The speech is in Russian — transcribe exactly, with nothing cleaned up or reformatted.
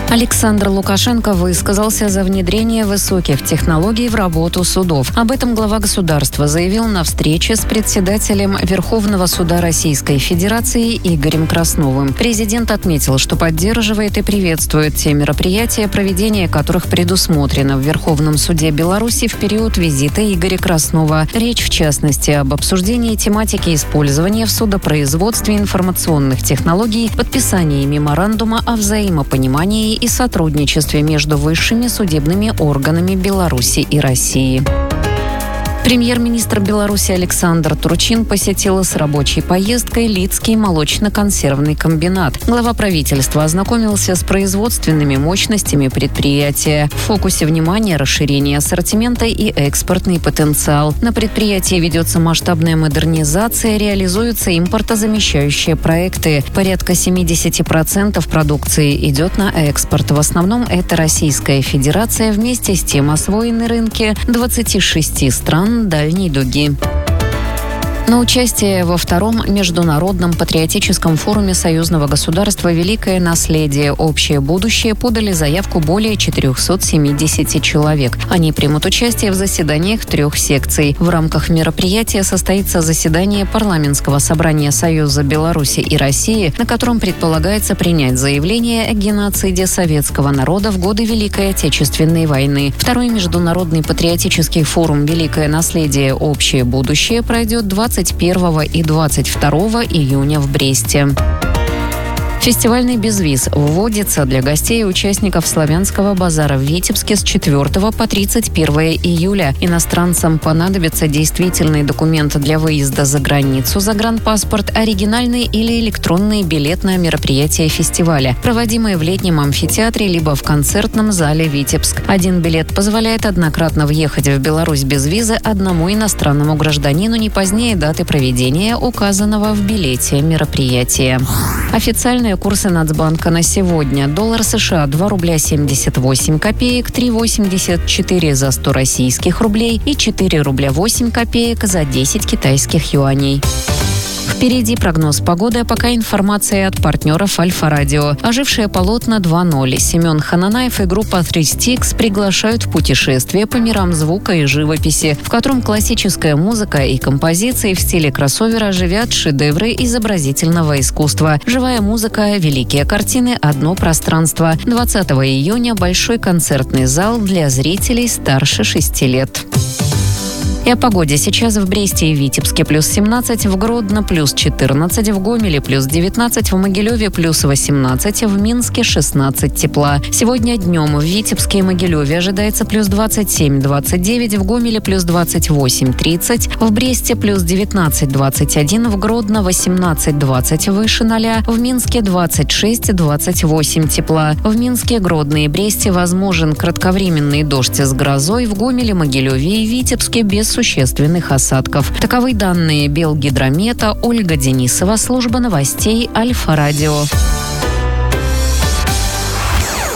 Александр Лукашенко высказался за внедрение высоких технологий в работу судов. Об этом глава государства заявил на встрече с председателем Верховного суда Российской Федерации Игорем Красновым. Президент отметил, что поддерживает и приветствует те мероприятия, проведение которых предусмотрено в Верховном суде Беларуси в период визита Игоря Краснова. Речь, в частности, об обсуждении тематики использования в судопроизводстве информационных технологий, подписании меморандума о взаимопонимании и сотрудничестве между высшими судебными органами Беларуси и России. Премьер-министр Беларуси Александр Турчин посетил с рабочей поездкой Лидский молочно-консервный комбинат. Глава правительства ознакомился с производственными мощностями предприятия. В фокусе внимания расширение ассортимента и экспортный потенциал. На предприятии ведется масштабная модернизация, реализуются импортозамещающие проекты. Порядка семьдесят процентов продукции идет на экспорт. В основном это Российская Федерация, вместе с тем освоены рынки двадцати шести стран дальней дуги. На участие во втором международном патриотическом форуме союзного государства «Великое наследие. Общее будущее» подали заявку более четырехсот семидесяти человек. Они примут участие в заседаниях трех секций. В рамках мероприятия состоится заседание парламентского собрания Союза Беларуси и России, на котором предполагается принять заявление о геноциде советского народа в годы Великой Отечественной войны. Второй международный патриотический форум «Великое наследие. Общее будущее» пройдет двадцать первого и двадцать второго июня в Бресте. Фестивальный безвиз вводится для гостей и участников Славянского базара в Витебске с четвёртого по тридцать первое июля. Иностранцам понадобится действительный документ для выезда за границу, загранпаспорт, оригинальный или электронный билет на мероприятие фестиваля, проводимое в летнем амфитеатре либо в концертном зале Витебск. Один билет позволяет однократно въехать в Беларусь без визы одному иностранному гражданину не позднее даты проведения указанного в билете мероприятия. Официальные курсы Нацбанка на сегодня. Доллар США два рубля семьдесят восемь копеек, три восемьдесят четыре за сто российских рублей и четыре рубля восемь копеек за десять китайских юаней. Впереди прогноз погоды, а пока информация от партнеров Альфа-Радио. Ожившее полотно два ноль. Семен Хананаев и группа три стикс приглашают в путешествие по мирам звука и живописи, в котором классическая музыка и композиции в стиле кроссовера оживят шедевры изобразительного искусства. Живая музыка, великие картины, одно пространство. двадцатого июня большой концертный зал для зрителей старше шести лет. И о погоде. Сейчас в Бресте и Витебске плюс семнадцать, в Гродно плюс четырнадцать, в Гомеле плюс девятнадцать, в Могилеве плюс восемнадцать, в Минске шестнадцать тепла. Сегодня днем в Витебске и Могилеве ожидается плюс двадцать семь двадцать девять, в Гомеле плюс двадцать восемь тридцать, в Бресте плюс девятнадцать двадцать один, в Гродно восемнадцать двадцать выше ноля, в Минске двадцать шесть двадцать восемь тепла. В Минске, Гродно и Бресте возможен кратковременный дождь с грозой, в Гомеле, Могилеве и Витебске без существенных осадков. Таковы данные Белгидромета. Ольга Денисова, служба новостей Альфа-Радио.